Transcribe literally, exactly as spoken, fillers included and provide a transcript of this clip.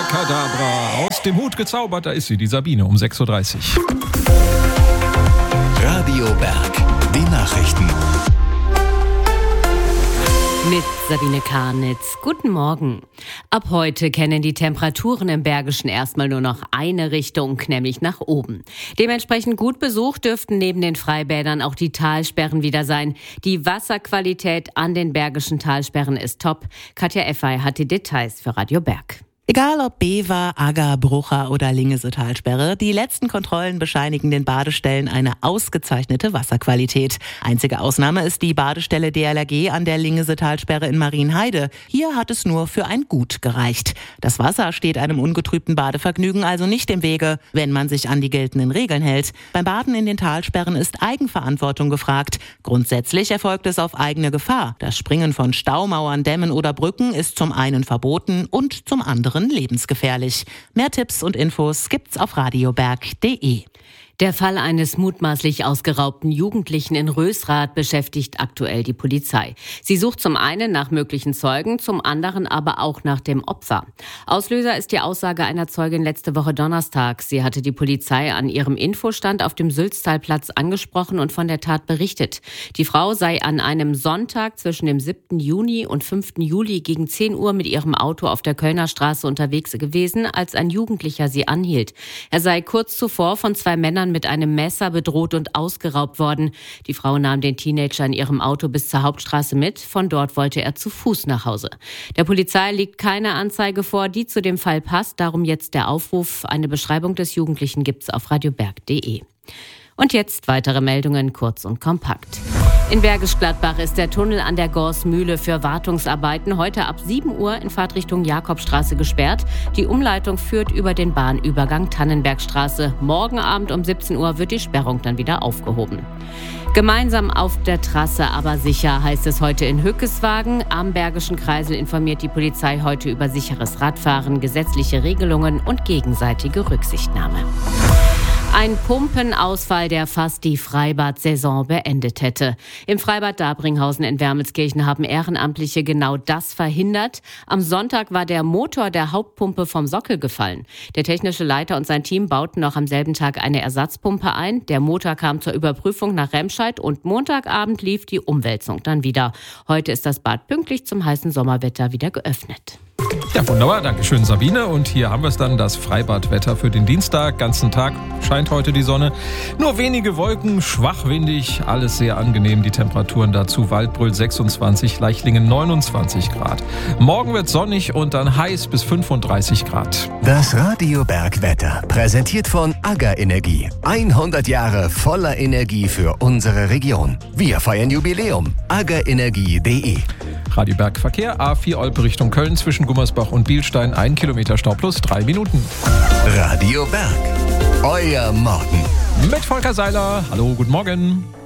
Abracadabra, aus dem Hut gezaubert, da ist sie, die Sabine um sechs Uhr dreißig. Radio Berg, die Nachrichten. Mit Sabine Karnitz. Guten Morgen. Ab heute kennen die Temperaturen im Bergischen erstmal nur noch eine Richtung, nämlich nach oben. Dementsprechend gut besucht dürften neben den Freibädern auch die Talsperren wieder sein. Die Wasserqualität an den Bergischen Talsperren ist top. Katja Effey hat die Details für Radio Berg. Egal ob Bever, Agger, Brucher oder Lingese-Talsperre, die letzten Kontrollen bescheinigen den Badestellen eine ausgezeichnete Wasserqualität. Einzige Ausnahme ist die Badestelle D L R G an der Lingese-Talsperre in Marienheide. Hier hat es nur für ein Gut gereicht. Das Wasser steht einem ungetrübten Badevergnügen also nicht im Wege, wenn man sich an die geltenden Regeln hält. Beim Baden in den Talsperren ist Eigenverantwortung gefragt. Grundsätzlich erfolgt es auf eigene Gefahr. Das Springen von Staumauern, Dämmen oder Brücken ist zum einen verboten und zum anderen lebensgefährlich. Mehr Tipps und Infos gibt's auf radioberg punkt de. Der Fall eines mutmaßlich ausgeraubten Jugendlichen in Rösrath beschäftigt aktuell die Polizei. Sie sucht zum einen nach möglichen Zeugen, zum anderen aber auch nach dem Opfer. Auslöser ist die Aussage einer Zeugin letzte Woche Donnerstag. Sie hatte die Polizei an ihrem Infostand auf dem Sülztalplatz angesprochen und von der Tat berichtet. Die Frau sei an einem Sonntag zwischen dem siebten Juni und fünften Juli gegen zehn Uhr mit ihrem Auto auf der Kölner Straße unterwegs gewesen, als ein Jugendlicher sie anhielt. Er sei kurz zuvor von zwei Männern mit einem Messer bedroht und ausgeraubt worden. Die Frau nahm den Teenager in ihrem Auto bis zur Hauptstraße mit. Von dort wollte er zu Fuß nach Hause. Der Polizei liegt keine Anzeige vor, die zu dem Fall passt. Darum jetzt der Aufruf. Eine Beschreibung des Jugendlichen gibt's auf radioberg punkt de. Und jetzt weitere Meldungen, kurz und kompakt. In Bergisch Gladbach ist der Tunnel an der Gorsmühle für Wartungsarbeiten heute ab sieben Uhr in Fahrtrichtung Jakobstraße gesperrt. Die Umleitung führt über den Bahnübergang Tannenbergstraße. Morgen Abend um siebzehn Uhr wird die Sperrung dann wieder aufgehoben. Gemeinsam auf der Trasse, aber sicher, heißt es heute in Hückeswagen. Am Bergischen Kreisel informiert die Polizei heute über sicheres Radfahren, gesetzliche Regelungen und gegenseitige Rücksichtnahme. Ein Pumpenausfall, der fast die Freibad-Saison beendet hätte. Im Freibad Dabringhausen in Wermelskirchen haben Ehrenamtliche genau das verhindert. Am Sonntag war der Motor der Hauptpumpe vom Sockel gefallen. Der technische Leiter und sein Team bauten noch am selben Tag eine Ersatzpumpe ein. Der Motor kam zur Überprüfung nach Remscheid und Montagabend lief die Umwälzung dann wieder. Heute ist das Bad pünktlich zum heißen Sommerwetter wieder geöffnet. Ja, wunderbar. Dankeschön, Sabine. Und hier haben wir es dann, das Freibadwetter für den Dienstag. Ganzen Tag scheint heute die Sonne. Nur wenige Wolken, schwachwindig, alles sehr angenehm. Die Temperaturen dazu: Waldbröl sechsundzwanzig, Leichlingen neunundzwanzig Grad. Morgen wird sonnig und dann heiß bis fünfunddreißig Grad. Das Radio Berg Wetter, präsentiert von Agger Energie. hundert Jahre voller Energie für unsere Region. Wir feiern Jubiläum. agger energie punkt de. Radio Berg Verkehr, A vier Olpe Richtung Köln zwischen Gummersbach und Bielstein, ein Kilometer Stau plus drei Minuten. Radio Berg, euer Morgen. Mit Volker Seiler. Hallo, guten Morgen.